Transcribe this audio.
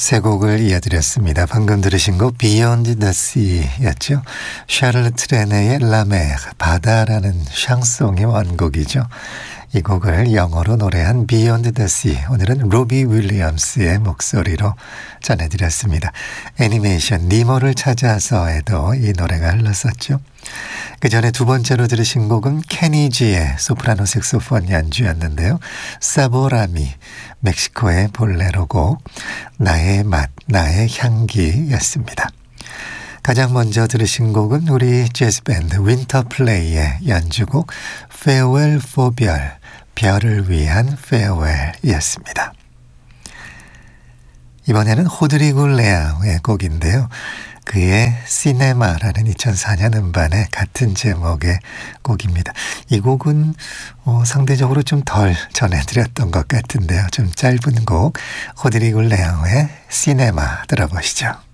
세 곡을 이어드렸습니다. 방금 들으신 곡 Beyond the Sea였죠. 샤를르트 레네의 라메르, 바다라는 샹송의 원곡이죠. 이 곡을 영어로 노래한 Beyond the Sea, 오늘은 로비 윌리엄스의 목소리로 전해드렸습니다. 애니메이션 니모를 찾아서에도 이 노래가 흘렀었죠. 그 전에 두 번째로 들으신 곡은 케니지의 소프라노 색소폰 연주였는데요. 사보라미, 멕시코의 볼레로 곡, 나의 맛, 나의 향기였습니다. 가장 먼저 들으신 곡은 우리 재즈밴드 윈터플레이의 연주곡 Farewell for 별, 별을 위한 Farewell이었습니다. 이번에는 호드리고 레앙의 곡인데요. 그의 시네마라는 2004년 음반의 같은 제목의 곡입니다. 이 곡은 상대적으로 좀 덜 전해드렸던 것 같은데요. 좀 짧은 곡, 호드리고 레앙의 시네마 들어보시죠.